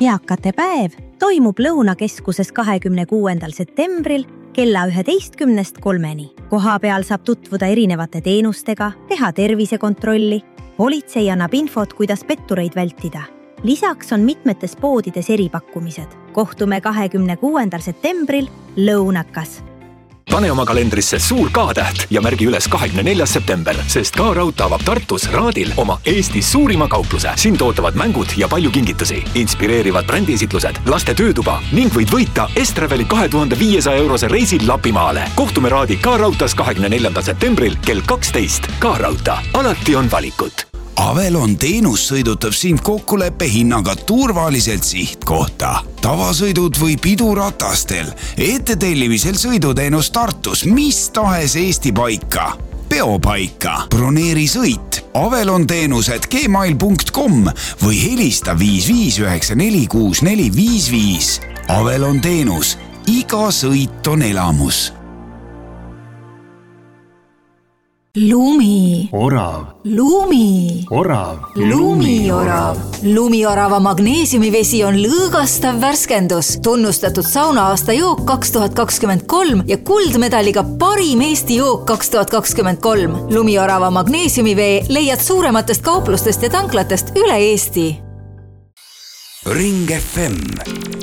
Eakate päev toimub Lõunakeskuses 26. septembril kella 11:03. Koha peal saab tutvuda erinevate teenustega, teha tervisekontrolli. Politsei annab infot, kuidas pettureid vältida. Lisaks on mitmetes poodides eripakkumised. Kohtume 26. septembril Lõunakas. Pane oma kalendrisse suur K-täht ja märgi üles 24. september, sest K-Raudtee avab Tartus Raadil oma Eesti suurima kaupluse. Siin tootavad mängud ja palju kingitusi, inspireerivad brändiesitlused, laste töötuba ning võid võita Estraveli 2500 eurose reisil Lapimaale. Kohtume Raadi K-Raudtees 24. septembril kell 12. K-Raudtee. Alati on valikut. Avelon teenus sõidutab sind kokkuleppe hinnaga turvaliselt sihtkohta. Tavasõidud või piduratastel, ettetellimisel sõiduteenus Tartus, mis tahes Eesti paika. Peopaika, broneeri sõit, Avelon teenused gmail.com või helista 55946455. Avelon teenus, iga sõit on elamus. Lumi. Orav. Lumi. Orav. Lumiorav. Lumiorava magneesiumivesi on lõõgastav värskendus, tunnustatud saunaaasta jook 2023 ja kuldmedaliga parim Eesti jook 2023. Lumiorava magneesiumivee leiad suurematest kauplustest ja tanklatest üle Eesti. Ring FM